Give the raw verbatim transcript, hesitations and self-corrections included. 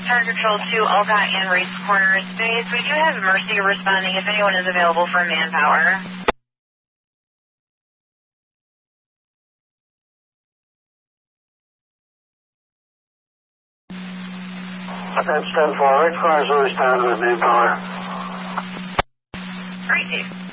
Tower Control to Alcott and Race Corner Space. We do have Mercy responding if anyone is available for manpower. That's ten four. Race Corner is responding with manpower. Great.